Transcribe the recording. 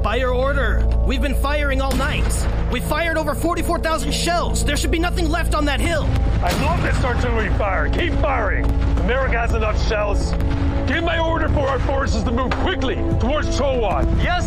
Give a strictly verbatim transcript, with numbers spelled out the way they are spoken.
Fire order. We've been firing all night. We fired over forty-four thousand shells. There should be nothing left on that hill. I love this artillery fire. Keep firing. America has enough shells. Give my order for our forces to move quickly towards Chowan. Yes,